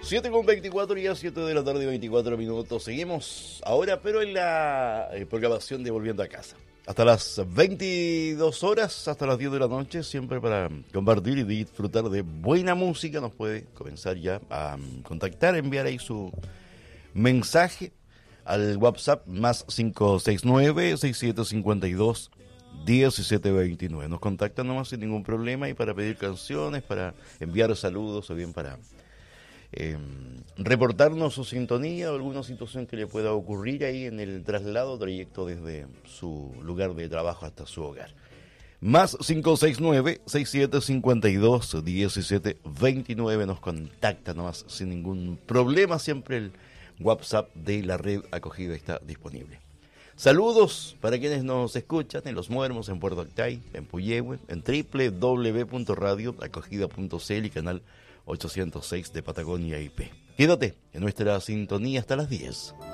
7:24, ya 7 de la tarde, 24 minutos. Seguimos ahora, pero en la programación de Volviendo a Casa. Hasta las 22 horas, hasta las 10 de la noche, siempre para compartir y disfrutar de buena música. Nos puede comenzar ya a contactar, enviar ahí su mensaje al WhatsApp más 569-6752-1729. Nos contactan nomás sin ningún problema y para pedir canciones, para enviar saludos o bien para reportarnos su sintonía o alguna situación que le pueda ocurrir ahí en el trayecto desde su lugar de trabajo hasta su hogar. Más 569-6752-1729. Nos contacta nomás sin ningún problema. Siempre el WhatsApp de la red acogida está disponible. Saludos para quienes nos escuchan en Los Muermos, en Puerto Octay, en Puyehue, en www.radioacogida.cl y canal 806 de Patagonia IP. Quédate en nuestra sintonía hasta las 10.